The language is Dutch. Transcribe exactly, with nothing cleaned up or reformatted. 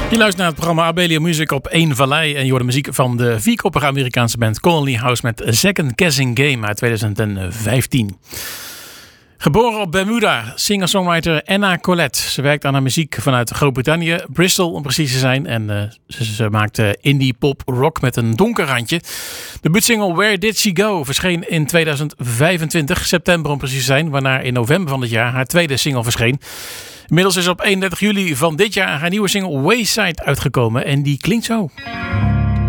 Je luistert naar het programma Abelio Music op één Vallei en je hoort de muziek van de vierkoppige Amerikaanse band Colony House met Second Guessing Game uit twintig vijftien. Geboren op Bermuda, singer-songwriter Anna Collette. Ze werkt aan haar muziek vanuit Groot-Brittannië, Bristol om precies te zijn. En uh, ze, ze maakt uh, indie pop rock met een donker randje. De debuutsingle Where Did She Go verscheen in tweeduizend vijfentwintig, september om precies te zijn. Waarna in november van dit jaar haar tweede single verscheen. Inmiddels is op eenendertig juli van dit jaar haar nieuwe single Wayside uitgekomen en die klinkt zo.